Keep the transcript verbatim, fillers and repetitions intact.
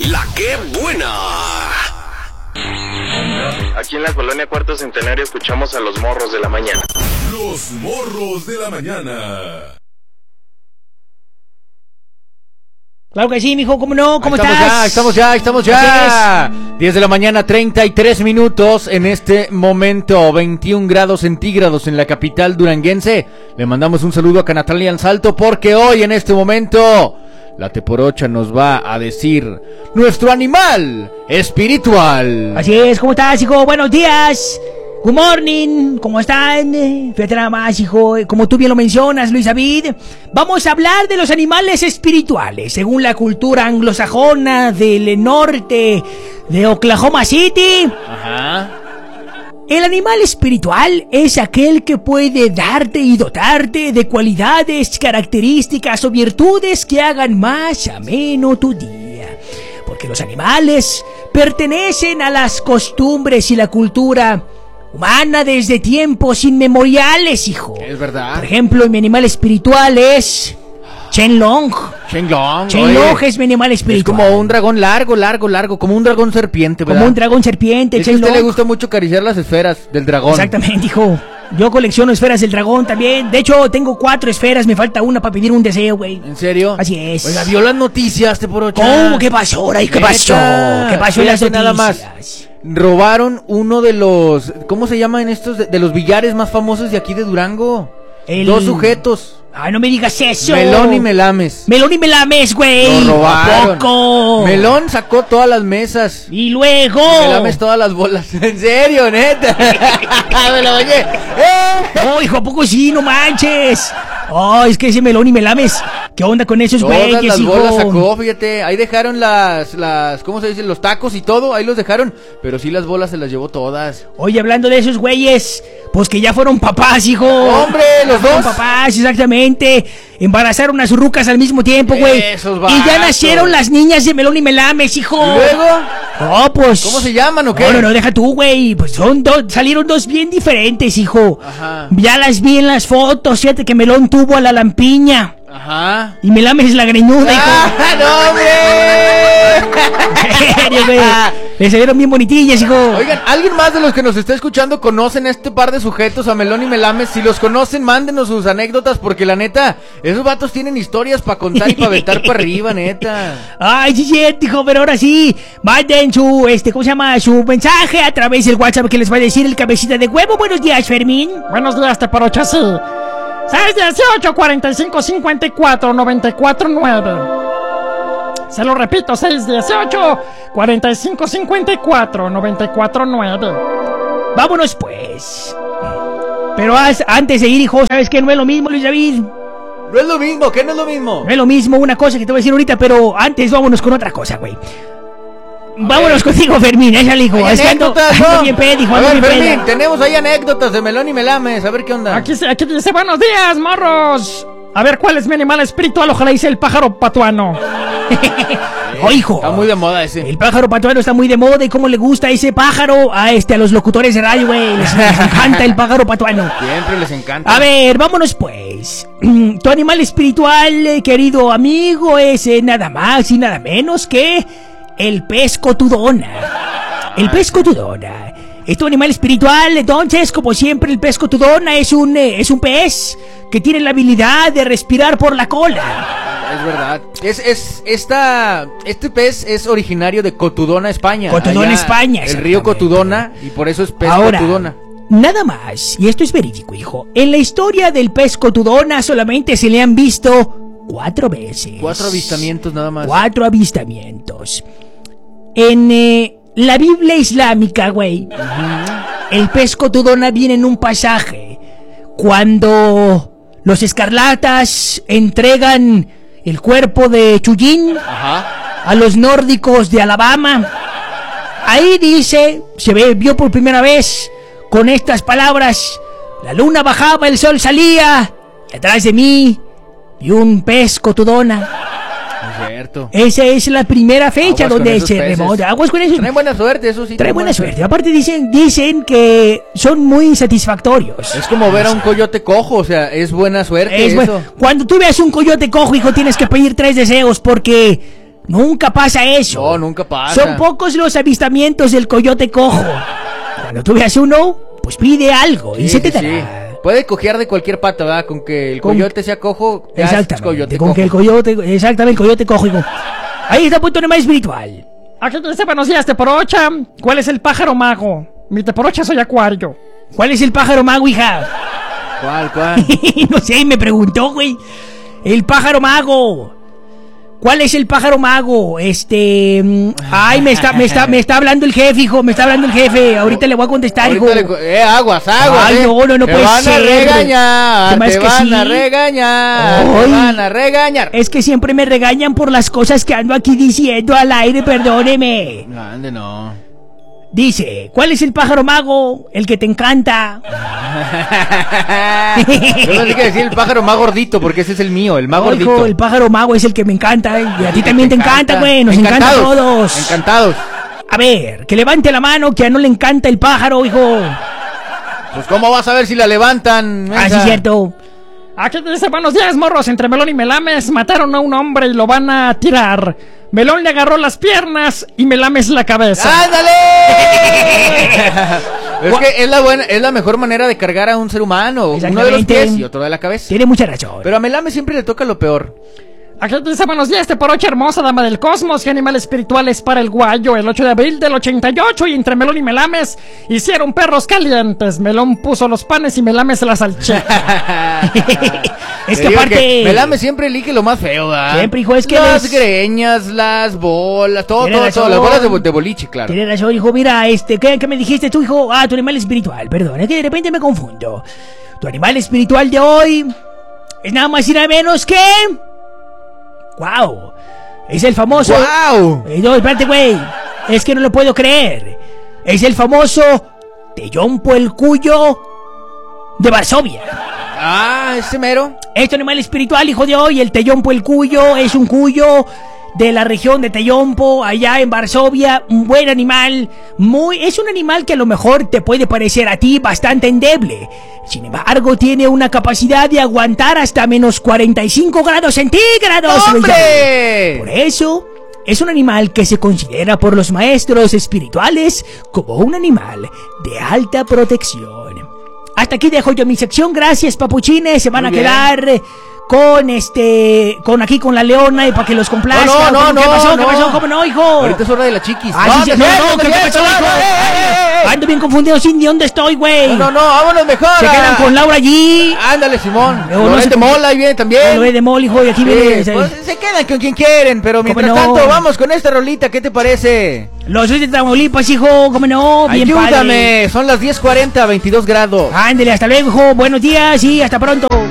La que buena. Aquí en la colonia Cuarto Centenario escuchamos a los morros de la mañana. Los morros de la mañana. Claro que sí, mijo, ¿cómo no? ¿Cómo estamos estás? Ya, estamos ya, estamos ya. diez de la mañana, treinta y tres minutos en este momento. veintiún grados centígrados en la capital duranguense. Le mandamos un saludo a Natalia Ansalto porque hoy en este momento la Teporocha nos va a decir nuestro animal espiritual. Así es, ¿cómo estás, hijo? Buenos días. Good morning, ¿cómo están? Fíjate nada más, hijo, como tú bien lo mencionas, Luis David, vamos a hablar de los animales espirituales, según la cultura anglosajona del norte de Oklahoma City. Ajá. El animal espiritual es aquel que puede darte y dotarte de cualidades, características o virtudes que hagan más ameno tu día. Porque los animales pertenecen a las costumbres y la cultura humana desde tiempos inmemoriales, hijo. Es verdad. Por ejemplo, mi animal espiritual es Shenlong. Shenlong. Shenlong es mi animal espiritual. Es como un dragón largo, largo, largo, como un dragón serpiente, ¿verdad? Como un dragón serpiente, es que a usted Shenlong. le gusta mucho acariciar las esferas del dragón. Exactamente, hijo. Yo colecciono esferas del dragón también. De hecho, tengo cuatro esferas, me falta una para pedir un deseo, güey. ¿En serio? Así es. Oiga, vio las noticias, Teporocha. ¿Cómo? ¿Qué pasó ahora? ¿Qué pasó? ¿Qué pasó en las noticias? Nada más. Robaron uno de los, ¿cómo se llaman estos? De, de los billares más famosos de aquí de Durango. El... Dos sujetos. Ay, no me digas eso. Melón y Melames. Melón y Melames, güey. Lo robaron. ¿A poco? Melón sacó todas las mesas. Y luego. Y Melames todas las bolas. En serio, neta. Me la bañé. No, hijo, ¿a poco sí? No manches. Oh, es que ese Melón y Melames. ¿Qué onda con esos güeyes, Todas las hijo? bolas sacó, fíjate. Ahí dejaron las, las, ¿cómo se dice? Los tacos y todo. Ahí los dejaron. Pero sí las bolas se las llevó todas. Oye, hablando de esos güeyes, pues que ya fueron papás, hijo. ¡Hombre, los dos! Fueron papás, exactamente. Embarazaron a sus rucas al mismo tiempo, güey. Esos Y ya vatos. nacieron las niñas de Melón y Melames, hijo. ¿Y luego? Oh, pues. ¿Cómo se llaman o qué? No, no, no, deja tú, güey. Pues son dos, salieron dos bien diferentes, hijo. Ajá. Ya las vi en las fotos, fíjate que Melón tuvo a la lampiña. Ajá. Y Melames es la greñuda, hijo. ¡Ah, no, hombre! En serio, güey. Le salieron bien bonitillas, hijo. Oigan, ¿alguien más de los que nos está escuchando conocen este par de sujetos, a Melón y Melames? Si los conocen, mándenos sus anécdotas, porque la neta, esos vatos tienen historias para contar y para aventar para arriba, neta. Ay, sí, cierto, hijo, pero ahora sí, manden su, este, ¿cómo se llama? Su mensaje a través del WhatsApp que les va a decir el cabecita de huevo. Buenos días, Fermín. Buenos días, Teporocha, sí. seis dieciocho, cuarenta y cinco, cincuenta y cuatro, noventa y cuatro, nueve. Se lo repito, seis dieciocho, cuarenta y cinco, cincuenta y cuatro, noventa y cuatro, nueve. Vámonos, pues. Pero as, antes de ir, hijo, ¿sabes qué? No es lo mismo, Luis David. No es lo mismo, ¿qué no es lo mismo? No es lo mismo una cosa que te voy a decir ahorita, pero antes vámonos con otra cosa, güey. Vámonos contigo, Fermín, échale, hijo. Hay Es que ando, anécdotas, ando ¿no? bien pedi, hijo, A ando ver, bien Fermín, peda. tenemos ahí anécdotas de Melón y Melames, a ver qué onda. Aquí, aquí dice, buenos días, morros. A ver, ¿cuál es mi animal espiritual? Ojalá dice el pájaro patuano. Oh, hijo. Está muy de moda ese. El pájaro patuano está muy de moda. ¿Y cómo le gusta ese pájaro a este a los locutores de radio, güey? Les, les encanta el pájaro patuano. Siempre les encanta. A ver, vámonos pues. Tu animal espiritual, eh, querido amigo, es eh, nada más y nada menos que el pez cotudona. El pez cotudona es tu animal espiritual. Entonces, como siempre, el pez cotudona es un, eh, es un pez que tiene la habilidad de respirar por la cola. Es verdad. Es, es, esta, este pez es originario de Cotudona, España. Cotudona, Allá, España. El río Cotudona, y por eso es pez Ahora, Cotudona. Nada más, y esto es verídico, hijo. En la historia del pez cotudona solamente se le han visto cuatro veces. Cuatro avistamientos nada más. Cuatro avistamientos. En eh, la Biblia islámica, güey, uh-huh, el pez cotudona viene en un pasaje cuando los escarlatas entregan el cuerpo de Chuyín, ajá, a los nórdicos de Alabama. Ahí dice, se ve, vio por primera vez con estas palabras: la luna bajaba, el sol salía, y atrás de mí y un pez cotudona. Es cierto. Esa es la primera fecha Aguas donde con esos se peces. remonta. Aguas con eso. Traen buena suerte, eso sí. Trae buena suerte. Aparte dicen, dicen que son muy satisfactorios. Es como ver a un coyote cojo, o sea, es buena suerte Es eso. bueno. Cuando tú veas un coyote cojo, hijo, tienes que pedir tres deseos porque Nunca pasa eso. No, nunca pasa. Son pocos los avistamientos del coyote cojo. Cuando tú veas uno, pues pide algo y Sí, se te sí, dará. sí. Puede cojear de cualquier pata, ¿verdad? Con que el Con- coyote sea cojo, ya es Exactamente. coyote con cojo. que el coyote, exactamente, el coyote cojo. hijo. Ahí está punto animal espiritual. Aquí te dice buenos días, Teporocha. ¿Cuál es el pájaro mago? Mi Teporocha soy acuario. ¿Cuál es el pájaro mago, hija? ¿Cuál, cuál? No sé, me preguntó, güey. El pájaro mago. ¿Cuál es el pájaro mago? Este... mm, Ay, me está, me está, me está hablando el jefe, hijo. Me está hablando el jefe. Ahorita le voy a contestar, hijo. Ahorita le co- eh, aguas, aguas. Ay, eh. no, no, no te puede van ser, a güey. regañar, ¿Qué más te que van sí? a regañar, Ay. te van a regañar. Es que siempre me regañan por las cosas que ando aquí diciendo al aire, perdóneme. No, ande, no. Dice, ¿cuál es el pájaro mago? El que te encanta. Yo pensé que decir el pájaro más gordito, porque ese es el mío, el más No, gordito. hijo, el pájaro mago es el que me encanta. ¿eh? Y a ti también te encanta, güey. Nos encanta a Encantados, todos. Encantados. A ver, que levante la mano, que a no le encanta el pájaro, hijo. Pues cómo vas a ver si la levantan. Ah, sí, mensa? cierto. Aquí te dice buenos días, morros. Entre Melón y Melames mataron a un hombre y lo van a tirar. Melón le agarró las piernas y Melames la cabeza. ¡Ándale! Es que es la buena, es la mejor manera de cargar a un ser humano. Uno de los Exactamente. pies y otro de la cabeza. Tiene mucha razón. Pero a Melame siempre le toca lo peor. Aquí te dice buenos días, Teporocha hermosa, dama del cosmos. ¿Qué animal espiritual es para el guayo? El ocho de abril del ochenta y ocho y entre Melón y Melames hicieron perros calientes. Melón puso los panes y Melames la salchicha. Es Te que digo aparte... Melame siempre elige lo más feo, ¿verdad? Siempre, hijo, es que Las les- greñas, las bolas, todo, Tiene todo, razón. todo. Las bolas de, bo- de boliche, claro. Tiene razón, hijo. Mira, este, ¿qué, qué me dijiste tú, hijo? Ah, tu animal espiritual. Perdón, es que de repente me confundo. Tu animal espiritual de hoy es nada más y nada menos que... ¡Wow! Es el famoso... ¡Guau! Eh, no, espérate, güey. Es que no lo puedo creer. Es el famoso Teyompo el Cuyo de Varsovia. Ah, ese mero. Este animal espiritual, hijo de hoy, el Teyompo el Cuyo, es un cuyo de la región de Teyompo, allá en Varsovia. Un buen animal, muy, es un animal que a lo mejor te puede parecer a ti bastante endeble. Sin embargo, tiene una capacidad de aguantar hasta menos cuarenta y cinco grados centígrados. ¡Hombre! Por eso, es un animal que se considera por los maestros espirituales como un animal de alta protección. Hasta aquí dejo yo mi sección, gracias papuchines, se van Muy a bien. quedar eh, con este, con aquí con la leona y para que los complazca. No, no, no, ¿Qué no, pasó? no. ¿Qué pasó? ¿Cómo no, hijo? Ahorita es hora de la chiquis. Ah, sí, sí, anda no, bien, no, anda ¿qué bien, pasó, anda hijo? bien, eh, eh, eh. Ando bien confundido sin de dónde estoy, güey. No, no, no, vámonos mejor. Se quedan con Laura allí. Ándale, Simón. Luego no Loret se- de Mola, ahí viene también. Lo de Mol, hijo, y aquí Sí, viene eh, pues, se quedan con quien quieren, pero mientras no? tanto vamos con esta rolita, ¿qué te parece? los soy de Tamaulipas, hijo, cómo no, bien padre. Ayúdame, son las diez cuarenta, veintidós grados. Ándele, hasta luego, hijo, buenos días y hasta pronto.